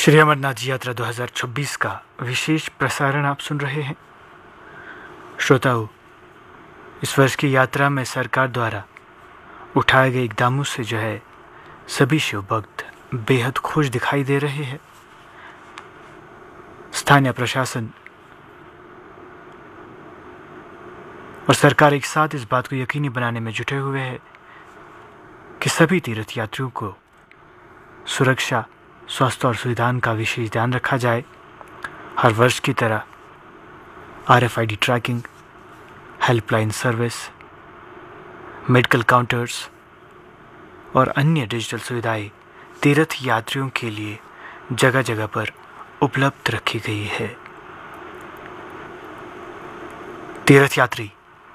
श्री अमरनाथ जी यात्रा 2026 का विशेष प्रसारण आप सुन रहे हैं। श्रोताओं, इस वर्ष की यात्रा में सरकार द्वारा उठाए गए इकदामों से सभी शिव भक्त बेहद खुश दिखाई दे रहे हैं। स्थानीय प्रशासन और सरकार एक साथ इस बात को यकीनी बनाने में जुटे हुए हैं कि सभी तीर्थ यात्रियों को सुरक्षा, स्वास्थ्य और सुविधाओं का विशेष ध्यान रखा जाए। हर वर्ष की तरह RFID trekking, helpline service, medical counters और अन्य डिजिटल सुविधाएं तीर्थ यात्रियों के लिए जगह जगह पर उपलब्ध रखी गई है। तीर्थ यात्री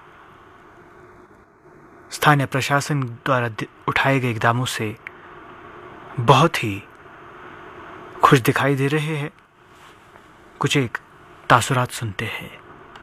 स्थानीय प्रशासन द्वारा उठाए गए इकदामों से बहुत ही खुश दिखाई दे रहे हैं। कुछ एक तासुरात सुनते हैं।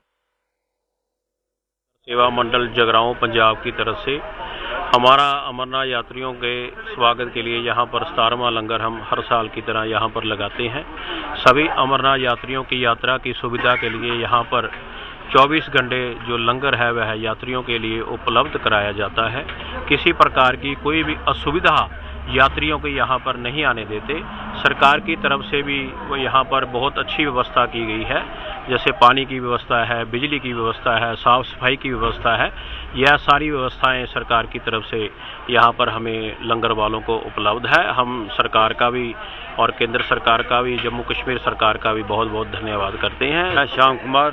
सेवा मंडल जगराओं पंजाब की तरफ से हमारा अमरनाथ यात्रियों के स्वागत के लिए यहाँ पर 17वां लंगर हम हर साल की तरह यहाँ पर लगाते हैं। सभी अमरनाथ यात्रियों की यात्रा की सुविधा के लिए यहाँ पर 24 घंटे जो लंगर है वह यात्रियों के लिए उपलब्ध कराया जाता है। किसी प्रकार की कोई भी असुविधा यात्रियों को यहाँ पर नहीं आने देते। सरकार की तरफ से भी वो यहाँ पर बहुत अच्छी व्यवस्था की गई है, जैसे पानी की व्यवस्था है, बिजली की व्यवस्था है, साफ़ सफाई की व्यवस्था है। यह सारी व्यवस्थाएं सरकार की तरफ से यहाँ पर हमें लंगर वालों को उपलब्ध है। हम सरकार का भी और केंद्र सरकार का भी, जम्मू कश्मीर सरकार का भी बहुत बहुत धन्यवाद करते हैं। मैं श्याम कुमार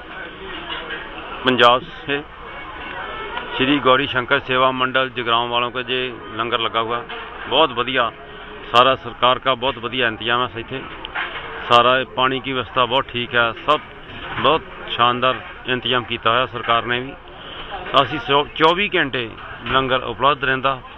पंजाब से श्री गौरी शंकर सेवा मंडल जगराओं वालों को जे लंगर लगा हुआ बहुत बढ़िया, सारा सरकार का बहुत बढ़िया इंतजाम है। इतने सारा पानी की व्यवस्था बहुत ठीक है, सब बहुत शानदार इंतजाम किया है सरकार ने भी। असी 24 घंटे लंगर उपलब्ध रहता।